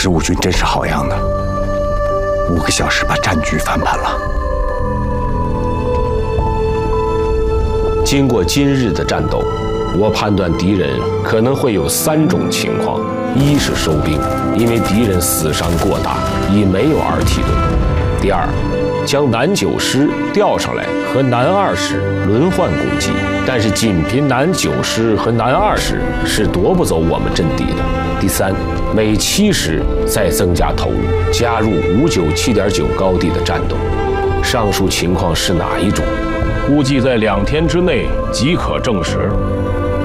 15军真是好样的，5个小时把战局翻盘了。 经过今日的战斗，我判断敌人可能会有3种情况：一是收兵，因为敌人死伤过大，已没有2梯队；第二，将南9师调上来和南2师轮换攻击，但是仅凭南9师和南2师是夺不走我们阵地的；第三，每7时再增加投入，加入597.9高地的战斗。上述情况是哪一种？ 估计在2天之内即可证实。